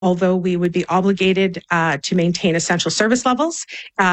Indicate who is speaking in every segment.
Speaker 1: although we would be obligated to maintain essential service levels,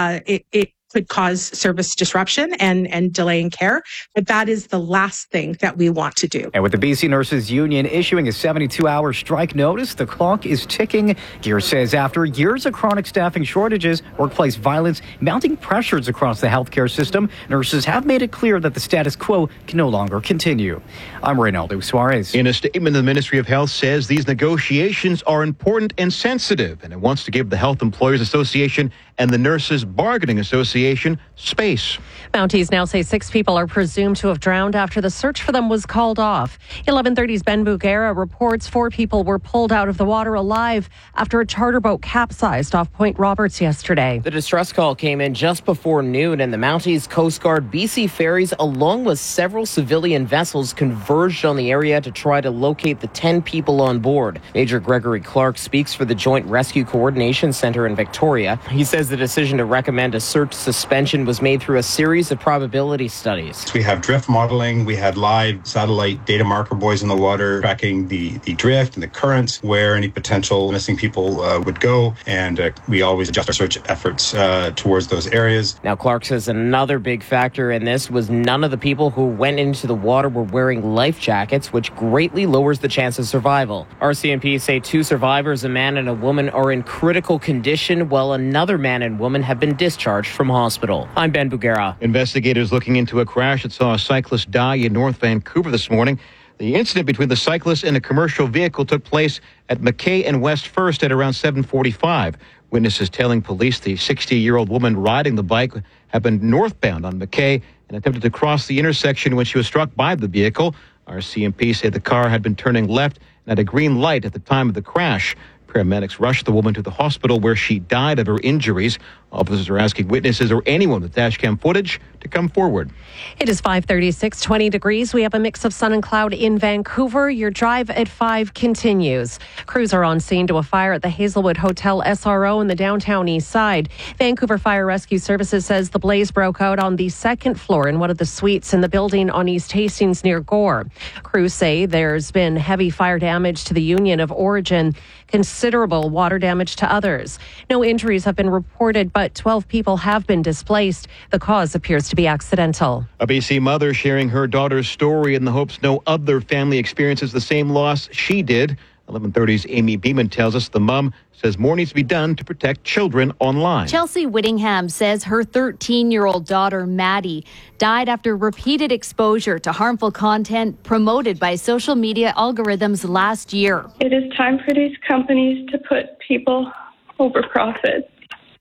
Speaker 1: it could cause service disruption and delay in care. But that is the last thing that we want to do.
Speaker 2: And with the BC Nurses Union issuing a 72-hour strike notice, the clock is ticking. Gear says after years of chronic staffing shortages, workplace violence, mounting pressures across the healthcare system, nurses have made it clear that the status quo can no longer continue. I'm Reynaldo Suarez.
Speaker 3: In a statement, the Ministry of Health says these negotiations are important and sensitive, and it wants to give the Health Employers Association and the Nurses Bargaining Association space.
Speaker 4: Mounties now say 6 people are presumed to have drowned after the search for them was called off. 11:30's Ben Bugera reports 4 people were pulled out of the water alive after a charter boat capsized off Point Roberts yesterday.
Speaker 5: The distress call came in just before noon, and the Mounties, Coast Guard, BC Ferries, along with several civilian vessels, converged on the area to try to locate the 10 people on board. Major Gregory Clark speaks for the Joint Rescue Coordination Centre in Victoria. He says the decision to recommend a search suspension was made through a series of probability studies.
Speaker 6: We have drift modeling. We had live satellite data marker buoys in the water tracking the drift and the currents, where any potential missing people would go. And we always adjust our search efforts towards those areas.
Speaker 5: Now, Clark says another big factor in this was none of the people who went into the water were wearing life jackets, which greatly lowers the chance of survival. RCMP say 2 survivors, a man and a woman, are in critical condition, while another man and woman have been discharged from hospital. I'm Ben Bugera.
Speaker 3: Investigators looking into a crash that saw a cyclist die in North Vancouver this morning. The incident between the cyclist and a commercial vehicle took place at McKay and West First at around 7:45. Witnesses telling police the 60-year-old woman riding the bike had been northbound on McKay and attempted to cross the intersection when she was struck by the vehicle. RCMP said the car had been turning left and had a green light at the time of the crash. Paramedics rushed the woman to the hospital where she died of her injuries. Officers are asking witnesses or anyone with dashcam footage to come forward.
Speaker 4: It is 5:36, 20 degrees. We have a mix of sun and cloud in Vancouver. Your drive at 5 continues. Crews are on scene to a fire at the Hazelwood Hotel SRO in the downtown east side. Vancouver Fire Rescue Services says the blaze broke out on the 2nd floor in one of the suites in the building on East Hastings near Gore. Crews say there's been heavy fire damage to the Union of Origin, considerable water damage to others. No injuries have been reported, but 12 people have been displaced. The cause appears to be accidental.
Speaker 3: A BC mother sharing her daughter's story in the hopes no other family experiences the same loss she did. 11:30's Amy Beeman tells us the mom says more needs to be done to protect children online.
Speaker 7: Chelsea Whittingham says her 13-year-old daughter, Maddie, died after repeated exposure to harmful content promoted by social media algorithms last year.
Speaker 8: It is time for these companies to put people over profit.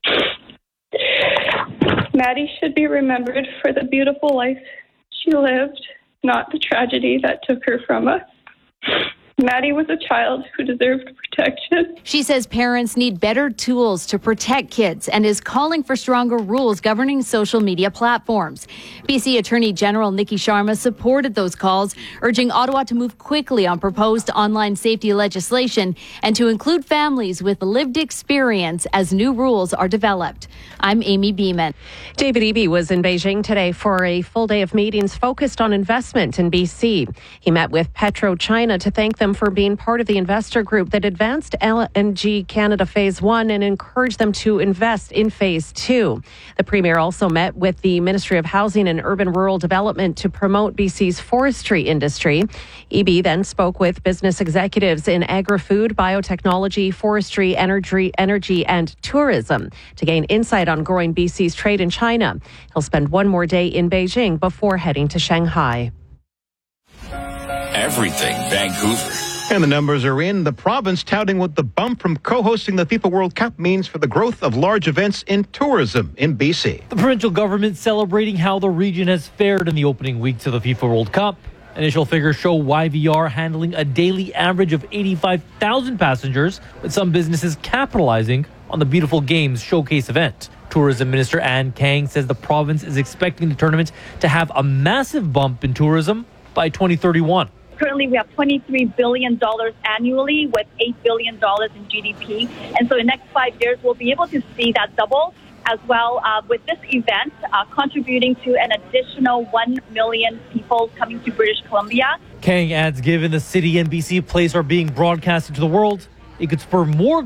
Speaker 8: Maddie should be remembered for the beautiful life she lived, not the tragedy that took her from us. Maddie was a child who deserved protection.
Speaker 7: She says parents need better tools to protect kids and is calling for stronger rules governing social media platforms. BC Attorney General Nikki Sharma supported those calls, urging Ottawa to move quickly on proposed online safety legislation and to include families with lived experience as new rules are developed. I'm Amy Beeman.
Speaker 4: David Eby was in Beijing today for a full day of meetings focused on investment in BC. He met with PetroChina to thank them for being part of the investor group that advanced LNG Canada Phase 1 and encouraged them to invest in Phase 2. The Premier also met with the Ministry of Housing and Urban Rural Development to promote BC's forestry industry. Eby then spoke with business executives in agri-food, biotechnology, forestry, energy and tourism to gain insight on growing BC's trade in China. He'll spend one more day in Beijing before heading to Shanghai.
Speaker 9: Everything Vancouver.
Speaker 3: And the numbers are in. The province touting what the bump from co-hosting the FIFA World Cup means for the growth of large events in tourism in BC.
Speaker 10: The provincial government celebrating how the region has fared in the opening weeks of the FIFA World Cup. Initial figures show YVR handling a daily average of 85,000 passengers, with some businesses capitalizing on the beautiful games showcase event. Tourism Minister Ann Kang says the province is expecting the tournament to have a massive bump in tourism by 2031.
Speaker 11: Currently, we have $23 billion annually with $8 billion in GDP. And so in the next 5 years, we'll be able to see that double as well with this event contributing to an additional 1 million people coming to British Columbia.
Speaker 10: Kang adds, given the city and BC Place are being broadcasted to the world, it could spur more